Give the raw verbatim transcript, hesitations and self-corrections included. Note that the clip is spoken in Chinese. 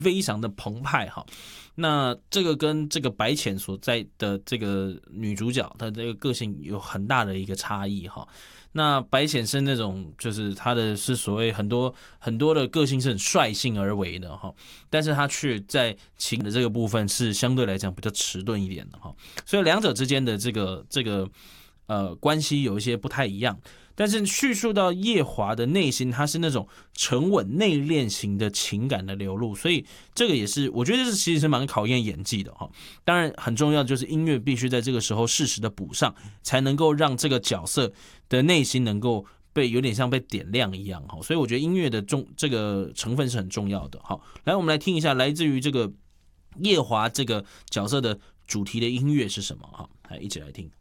非常的澎湃哈。那这个跟这个白浅所在的这个女主角她这个个性有很大的一个差异哈。那白浅是那种就是她的是所谓很多很多的个性是很率性而为的哈，但是她却在情的这个部分是相对来讲比较迟钝一点的哈，所以两者之间的这个这个呃关系有一些不太一样。但是叙述到夜华的内心，他是那种沉稳内敛型的情感的流露，所以这个也是我觉得这其实是蛮考验演技的哈。当然很重要的就是音乐必须在这个时候适时的补上，才能够让这个角色的内心能够被有点像被点亮一样哈。所以我觉得音乐的重这个成分是很重要的。好，来我们来听一下来自于这个夜华这个角色的主题的音乐是什么哈，来一起来听。